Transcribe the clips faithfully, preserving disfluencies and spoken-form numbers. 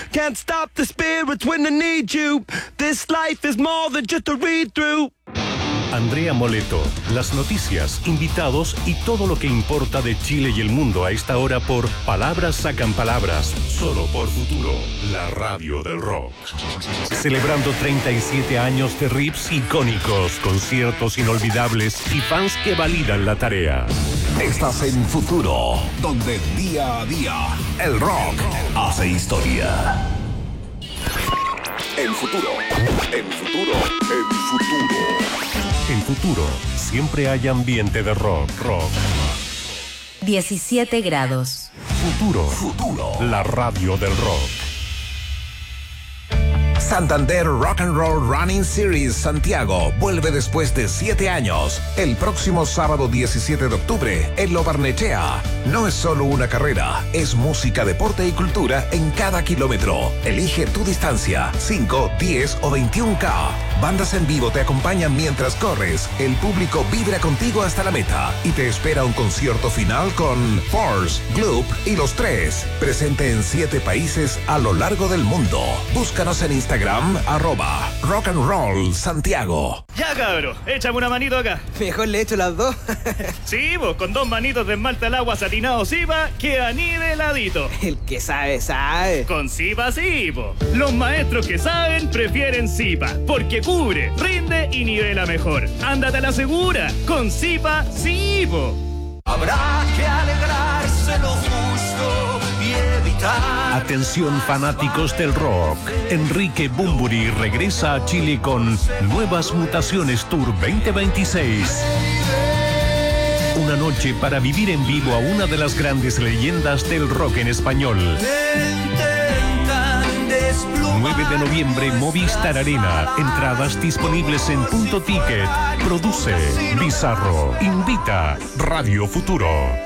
Can't stop the spirits when I need you. This life is more than just a read-through. Andrea Moleto, las noticias, invitados y todo lo que importa de Chile y el mundo a esta hora por Palabras Sacan Palabras, solo por Futuro, la radio del rock. Celebrando treinta y siete años de riffs icónicos, conciertos inolvidables y fans que validan la tarea. Estás en Futuro, donde día a día el rock hace historia. El futuro, el futuro, el futuro. En Futuro, siempre hay ambiente de rock, rock. diecisiete grados. Futuro, Futuro, la radio del rock. Santander Rock and Roll Running Series Santiago vuelve después de siete años. El próximo sábado diecisiete de octubre en Lo Barnechea. No es solo una carrera, es música, deporte y cultura en cada kilómetro. Elige tu distancia, cinco, diez o veintiún K. Bandas en vivo te acompañan mientras corres. El público vibra contigo hasta la meta y te espera un concierto final con Force, Gloop y Los Tres. Presente en siete países a lo largo del mundo. Búscanos en Instagram, arroba Rock and Roll Santiago. Ya, cabro, échame una manito acá. Mejor le echo las dos. Sí, vos, con dos manitos de esmalte al agua satinado Zipa, queda niveladito. El que sabe, sabe. Con Zipa sí, po. Los maestros que saben prefieren Zipa, porque cubre, rinde y nivela mejor. Ándate a la segura, con Zipa sí, po. Habrá que alegrarse lo justo y evitar. Atención fanáticos del rock. Enrique Bunbury regresa a Chile con Nuevas Mutaciones Tour veinte veintiséis. Una noche para vivir en vivo a una de las grandes leyendas del rock en español. nueve de noviembre, Movistar Arena. Entradas disponibles en Punto Ticket. Produce Bizarro. Invita Radio Futuro.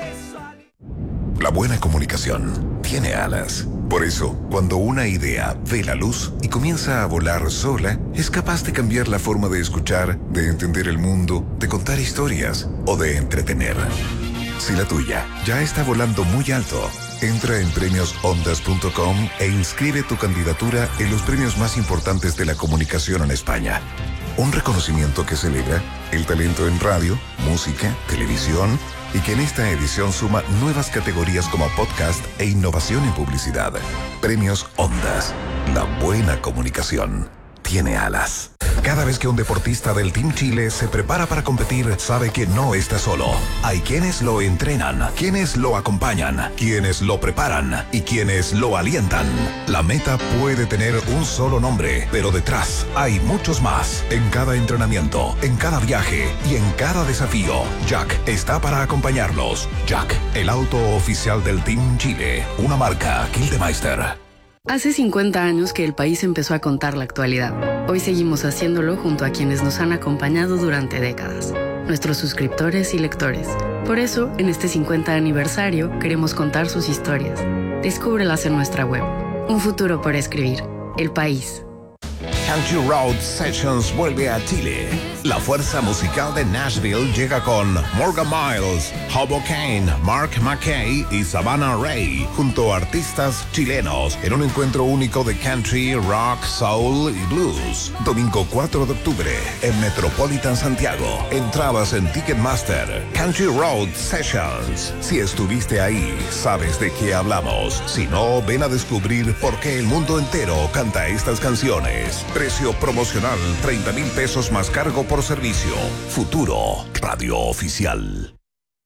La buena comunicación tiene alas. Por eso, cuando una idea ve la luz y comienza a volar sola, es capaz de cambiar la forma de escuchar, de entender el mundo, de contar historias o de entretener. Si la tuya ya está volando muy alto, entra en premios ondas punto com e inscribe tu candidatura en los premios más importantes de la comunicación en España. Un reconocimiento que celebra el talento en radio, música, televisión y que en esta edición suma nuevas categorías como podcast e innovación en publicidad. Premios Ondas. La buena comunicación tiene alas. Cada vez que un deportista del Team Chile se prepara para competir, sabe que no está solo. Hay quienes lo entrenan, quienes lo acompañan, quienes lo preparan y quienes lo alientan. La meta puede tener un solo nombre, pero detrás hay muchos más. En cada entrenamiento, en cada viaje y en cada desafío, Jack está para acompañarlos. Jack, el auto oficial del Team Chile, una marca Gildemeister. Hace cincuenta años que el país empezó a contar la actualidad. Hoy seguimos haciéndolo junto a quienes nos han acompañado durante décadas, nuestros suscriptores y lectores. Por eso, en este cincuenta aniversario, queremos contar sus historias. Descúbrelas en nuestra web. Un futuro por escribir. El País. Country Road Sessions vuelve a Chile. La fuerza musical de Nashville llega con Morgan Miles, Hobo Kane, Mark McKay y Savannah Ray, junto a artistas chilenos, en un encuentro único de country, rock, soul y blues. Domingo cuatro de octubre, en Metropolitan Santiago. Entradas en Ticketmaster. Country Road Sessions. Si estuviste ahí, sabes de qué hablamos. Si no, ven a descubrir por qué el mundo entero canta estas canciones. Precio promocional, treinta mil pesos más cargo por servicio. Futuro, radio oficial.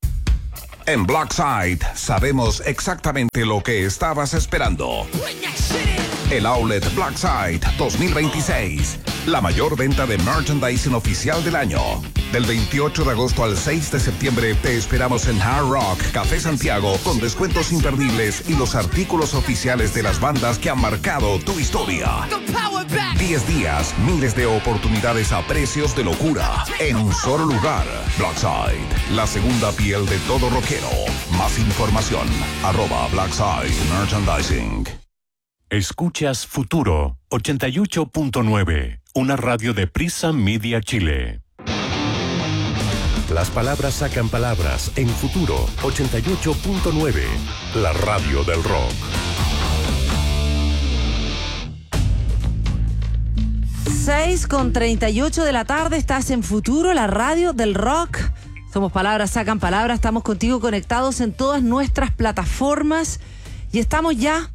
En Blackside sabemos exactamente lo que estabas esperando. El Outlet Blackside dos mil veintiséis. La mayor venta de merchandising oficial del año. Del veintiocho de agosto al seis de septiembre te esperamos en Hard Rock Café Santiago con descuentos imperdibles y los artículos oficiales de las bandas que han marcado tu historia. diez días, miles de oportunidades a precios de locura en un solo lugar. Blackside, la segunda piel de todo rockero. Más información, arroba Blackside Merchandising. Escuchas Futuro ochenta y ocho punto nueve, una radio de Prisa Media Chile. Las palabras sacan palabras en Futuro ochenta y ocho punto nueve, la radio del rock. seis con treinta y ocho de la tarde, estás en Futuro, la radio del rock. Somos Palabras Sacan Palabras, estamos contigo conectados en todas nuestras plataformas y estamos ya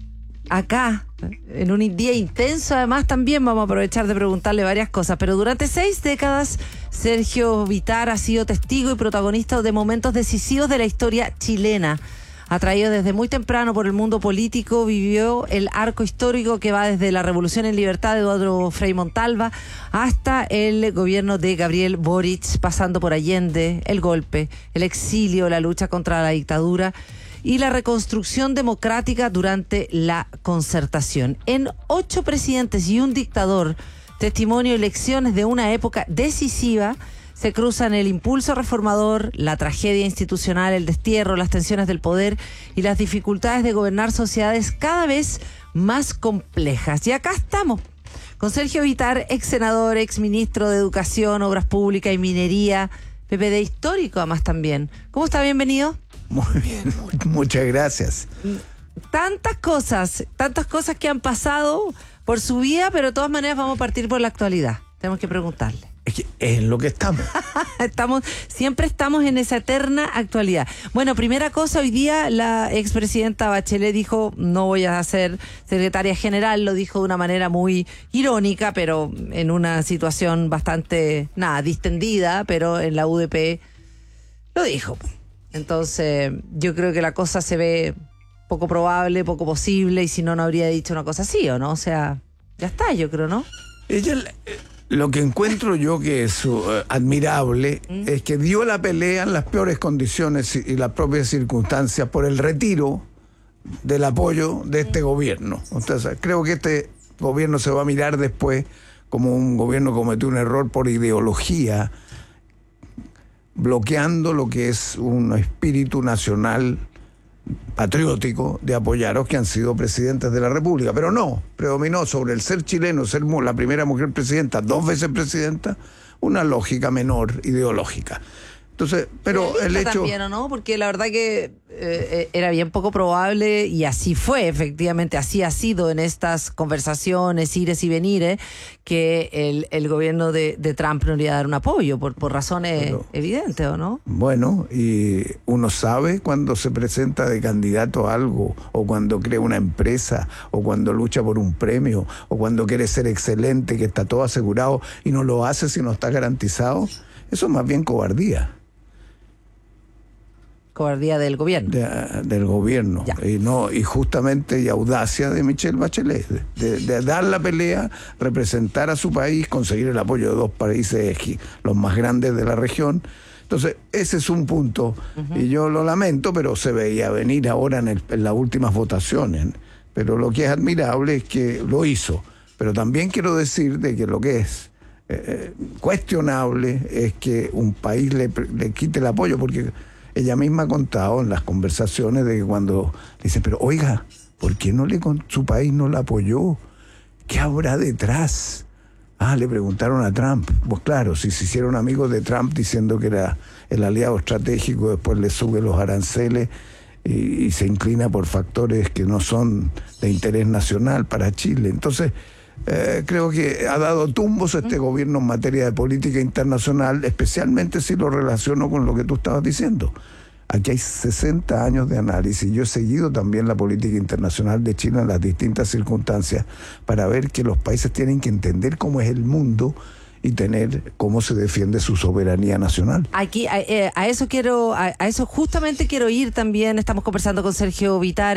acá en un día intenso. Además también vamos a aprovechar de preguntarle varias cosas, pero durante seis décadas Sergio Vittar ha sido testigo y protagonista de momentos decisivos de la historia chilena. Atraído desde muy temprano por el mundo político, vivió el arco histórico que va desde la Revolución en Libertad de Eduardo Frei Montalva hasta el gobierno de Gabriel Boric, pasando por Allende, el golpe, el exilio, la lucha contra la dictadura y la reconstrucción democrática durante la Concertación. En Ocho presidentes y un dictador, testimonio y lecciones de una época decisiva, se cruzan el impulso reformador, la tragedia institucional, el destierro, las tensiones del poder y las dificultades de gobernar sociedades cada vez más complejas. Y acá estamos, con Sergio Vittar, ex senador, ex ministro de Educación, Obras Públicas y Minería, P P D histórico además también. ¿Cómo está? Bienvenido. Muy bien, muchas gracias. Tantas cosas, tantas cosas que han pasado por su vida, pero de todas maneras vamos a partir por la actualidad. Tenemos que preguntarle. Es que es en lo que estamos. estamos. Siempre estamos en esa eterna actualidad. Bueno, primera cosa, hoy día la expresidenta Bachelet dijo, no voy a ser secretaria general, lo dijo de una manera muy irónica, pero en una situación bastante, nada, distendida, pero en la U D P lo dijo. Entonces, yo creo que la cosa se ve poco probable, poco posible, y si no, no habría dicho una cosa así, ¿o no? O sea, ya está, yo creo, ¿no? Ella... Lo que encuentro yo que es uh, admirable ¿Mm? es que dio la pelea en las peores condiciones y, y las propias circunstancias por el retiro del apoyo de este ¿Mm? gobierno. Entonces, creo que este gobierno se va a mirar después como un gobierno que cometió un error por ideología, bloqueando lo que es un espíritu nacional patriótico de apoyar a los que han sido presidentes de la República, pero no, predominó sobre el ser chileno, ser la primera mujer presidenta, dos veces presidenta, una lógica menor ideológica. Entonces, pero el hecho también, ¿o no? Porque la verdad que eh, era bien poco probable, y así fue, efectivamente, así ha sido en estas conversaciones, ires y venires, que el, el gobierno de, de Trump no iba a dar un apoyo, por, por razones pero, evidentes, ¿o no? Bueno, y uno sabe cuando se presenta de candidato a algo, o cuando crea una empresa, o cuando lucha por un premio, o cuando quiere ser excelente, que está todo asegurado, y no lo hace si no está garantizado. Eso es más bien cobardía. Cobardía del gobierno. De, del gobierno. Y no y justamente y audacia de Michelle Bachelet. De, de dar la pelea, representar a su país, conseguir el apoyo de dos países, los más grandes de la región. Entonces, ese es un punto. Uh-huh. Y yo lo lamento, pero se veía venir ahora en, el, en las últimas votaciones. Pero lo que es admirable es que lo hizo. Pero también quiero decir de que lo que es eh, cuestionable es que un país le, le quite el apoyo, porque ella misma ha contado en las conversaciones de que cuando dice, pero oiga, ¿por qué no le con su país no la apoyó? ¿Qué habrá detrás? Ah, le preguntaron a Trump. Pues claro, si se hicieron amigos de Trump diciendo que era el aliado estratégico, después le sube los aranceles y, y se inclina por factores que no son de interés nacional para Chile. Entonces, Eh, creo que ha dado tumbos a este gobierno en materia de política internacional, especialmente si lo relaciono con lo que tú estabas diciendo. Aquí hay sesenta años de análisis. Yo he seguido también la política internacional de Chile en las distintas circunstancias para ver que los países tienen que entender cómo es el mundo y tener cómo se defiende su soberanía nacional. Aquí a, a eso quiero, a, a eso justamente quiero ir también. Estamos conversando con Sergio Vittar.